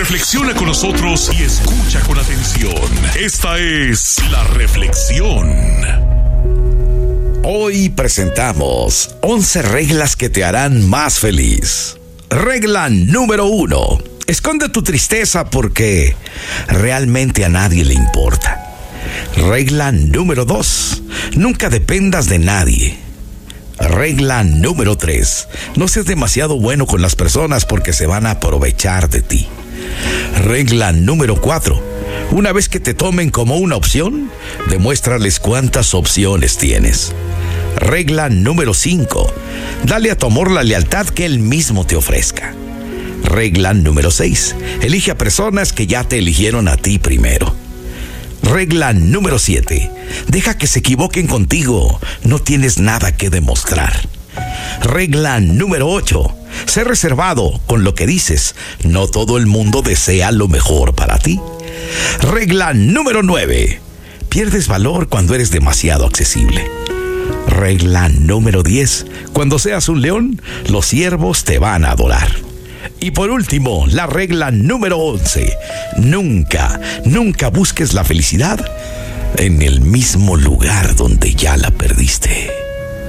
Reflexiona con nosotros y escucha con atención. Esta es La Reflexión. Hoy presentamos 11 reglas que te harán más feliz. Regla número 1. Esconde tu tristeza porque realmente a nadie le importa. Regla número 2. Nunca dependas de nadie. Regla número 3. No seas demasiado bueno con las personas porque se van a aprovechar de ti. Regla número 4. Una vez que te tomen como una opción, demuéstrales cuántas opciones tienes. Regla número 5. Dale a tu amor la lealtad que él mismo te ofrezca. Regla número 6. Elige a personas que ya te eligieron a ti primero. Regla número 7. Deja que se equivoquen contigo. No tienes nada que demostrar. Regla número 8. Sé reservado con lo que dices. No todo el mundo desea lo mejor para ti. Regla número 9. Pierdes valor cuando eres demasiado accesible. Regla número 10. Cuando seas un león, los ciervos te van a adorar. Y por último, la regla número 11. Nunca busques la felicidad en el mismo lugar donde ya la perdiste.